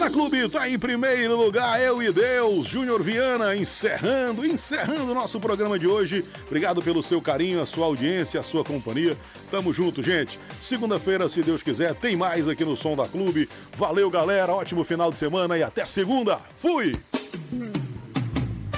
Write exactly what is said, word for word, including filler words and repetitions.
da Clube tá em primeiro lugar, eu e Deus, Júnior Viana, encerrando, encerrando o nosso programa de hoje. Obrigado pelo seu carinho, a sua audiência, a sua companhia. Tamo junto, gente. Segunda-feira, se Deus quiser, tem mais aqui no Som da Clube. Valeu, galera, ótimo final de semana e até segunda. Fui!